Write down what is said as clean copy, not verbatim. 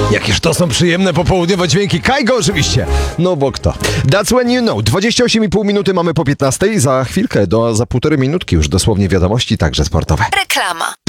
Jakież to są przyjemne popołudniowe dźwięki. Kajgo oczywiście. No bo kto? That's when you know. 28,5 minuty mamy po 15. Za chwilkę, za półtorej minutki już dosłownie wiadomości, także sportowe. Reklama.